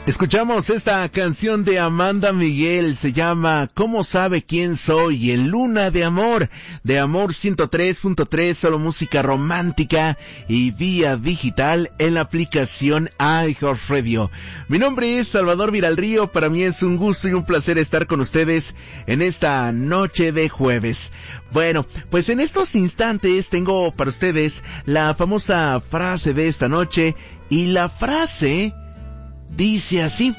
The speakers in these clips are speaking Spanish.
Escuchamos esta canción de Amanda Miguel, se llama ¿Cómo sabe quién soy? En Luna de Amor 103.3, solo música romántica y vía digital en la aplicación iHeartRadio. Mi nombre es Salvador Viralrío, para mí es un gusto y un placer estar con ustedes en esta noche de jueves. Bueno, pues en estos instantes tengo para ustedes la famosa frase de esta noche, y la frase dice así: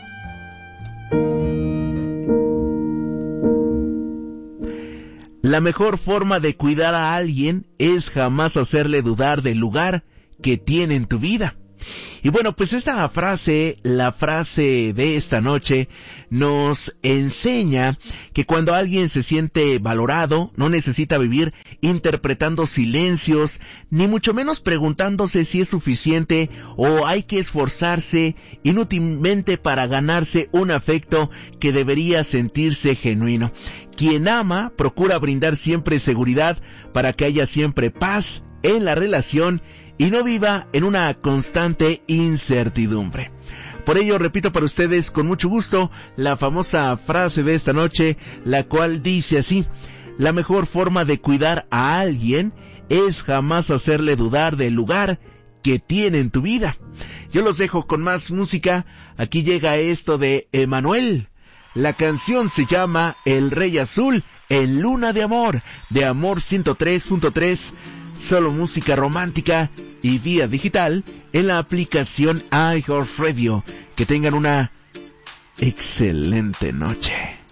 la mejor forma de cuidar a alguien es jamás hacerle dudar del lugar que tiene en tu vida. Y bueno, pues esta frase, la frase de esta noche, nos enseña que cuando alguien se siente valorado, no necesita vivir interpretando silencios, ni mucho menos preguntándose si es suficiente o hay que esforzarse inútilmente para ganarse un afecto que debería sentirse genuino. Quien ama procura brindar siempre seguridad para que haya siempre paz en la relación y no viva en una constante incertidumbre. Por ello, repito para ustedes con mucho gusto la famosa frase de esta noche, la cual dice así: la mejor forma de cuidar a alguien es jamás hacerle dudar del lugar que tiene en tu vida. Yo los dejo con más música. Aquí llega esto de Emanuel. La canción se llama El Rey Azul en Luna de Amor 103.3, solo música romántica y vía digital en la aplicación iHeartRadio. Que tengan una excelente noche.